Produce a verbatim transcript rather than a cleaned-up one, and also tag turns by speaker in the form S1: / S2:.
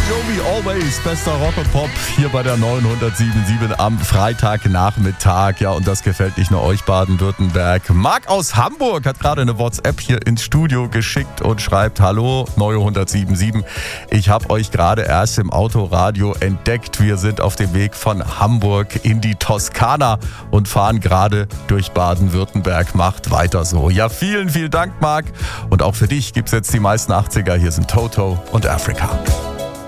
S1: Yomi Always, bester Rock und Pop hier bei der neunhundertsiebenundsiebzig am Freitagnachmittag. Ja, und das gefällt nicht nur euch, Baden-Württemberg. Marc aus Hamburg hat gerade eine WhatsApp hier ins Studio geschickt und schreibt: Hallo, neunhundertsiebenundsiebzig. Ich habe euch gerade erst im Autoradio entdeckt. Wir sind auf dem Weg von Hamburg in die Toskana und fahren gerade durch Baden-Württemberg. Macht weiter so. Ja, vielen, vielen Dank, Marc. Und auch für dich gibt es jetzt die meisten achtziger. Hier sind Toto und Africa.